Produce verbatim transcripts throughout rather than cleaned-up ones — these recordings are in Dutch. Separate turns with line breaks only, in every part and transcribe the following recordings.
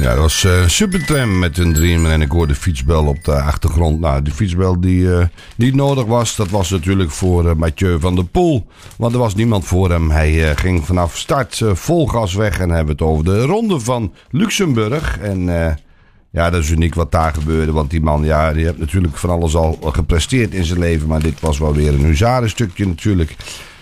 Ja, dat was uh, Supertram met een Dream en ik hoorde de fietsbel op de achtergrond. Nou, die fietsbel die uh, niet nodig was, dat was natuurlijk voor uh, Mathieu van der Poel. Want er was niemand voor hem. Hij uh, ging vanaf start uh, vol gas weg en dan hebben we het over de ronde van Luxemburg. En uh, ja, dat is uniek wat daar gebeurde, want die man, ja, die heeft natuurlijk van alles al gepresteerd in zijn leven. Maar dit was wel weer een huzarenstukje natuurlijk.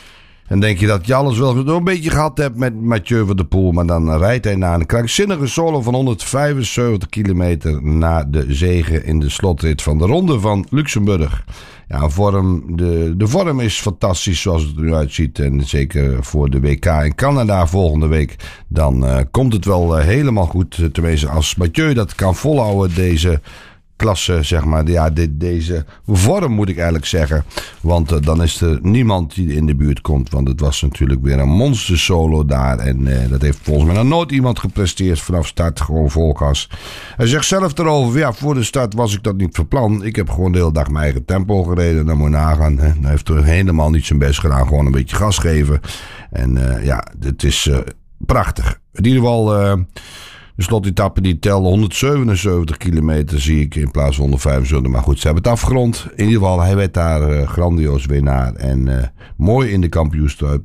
En denk je dat je alles wel een beetje gehad hebt met Mathieu van der Poel. Maar dan rijdt hij na een krankzinnige solo van honderdvijfenzeventig kilometer naar de zege in de slotrit van de ronde van Luxemburg. Ja, vorm, de, de vorm is fantastisch zoals het er nu uitziet. En zeker voor de W K in Canada volgende week. Dan uh, komt het wel uh, helemaal goed. Tenminste, als Mathieu dat kan volhouden, deze klasse, zeg maar. Ja, dit, deze vorm moet ik eigenlijk zeggen. Want uh, dan is er niemand die in de buurt komt. Want het was natuurlijk weer een monster solo daar. En uh, dat heeft volgens mij nog nooit iemand gepresteerd vanaf start. Gewoon vol gas. Hij zegt zelf erover, ja, voor de start was ik dat niet van plan. Ik heb gewoon de hele dag mijn eigen tempo gereden. Dan moet je nagaan. Hè. Hij heeft er helemaal niet zijn best gedaan. Gewoon een beetje gas geven. En uh, ja, het is uh, prachtig. In ieder geval, Uh, de slotetappe die telde honderdzevenenzeventig kilometer, zie ik, in plaats van honderdvijfenzeventig. Maar goed, ze hebben het afgerond. In ieder geval, hij werd daar uh, grandioos winnaar. En uh, mooi in de kampioenstrui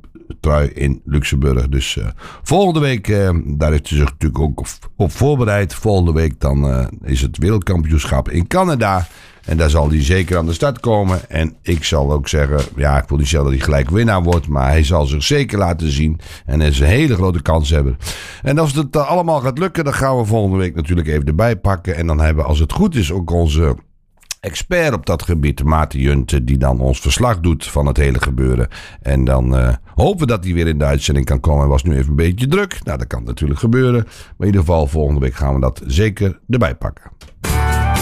in Luxemburg. Dus uh, volgende week, uh, daar heeft hij zich natuurlijk ook op, op voorbereid. Volgende week dan uh, is het wereldkampioenschap in Canada. En daar zal hij zeker aan de start komen. En ik zal ook zeggen, ja, ik wil niet zeggen dat hij gelijk winnaar wordt. Maar hij zal zich zeker laten zien. En hij is een hele grote kans hebben. En als het allemaal gaat lukken, dan gaan we volgende week natuurlijk even erbij pakken. En dan hebben we, als het goed is, ook onze expert op dat gebied, Maarten Junte, die dan ons verslag doet van het hele gebeuren. En dan uh, hopen we dat hij weer in de uitzending kan komen. Hij was nu even een beetje druk. Nou, dat kan natuurlijk gebeuren. Maar in ieder geval, volgende week gaan we dat zeker erbij pakken.